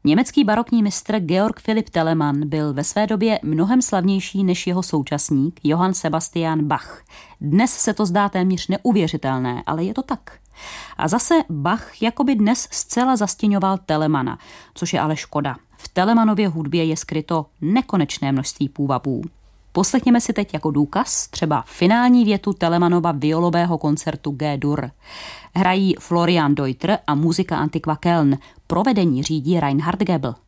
Německý barokní mistr Georg Philipp Telemann byl ve své době mnohem slavnější než jeho současník Johann Sebastian Bach. Dnes se to zdá téměř neuvěřitelné, ale je to tak. A zase Bach jakoby dnes zcela zastěňoval Telemanna, což je ale škoda. V Telemanově hudbě je skryto nekonečné množství půvabů. Poslechněme si teď jako důkaz třeba finální větu Telemannova violového koncertu G-dur. Hrají Florian Deuter a Musika Antiqua Köln. Provedení řídí Reinhard Gebel.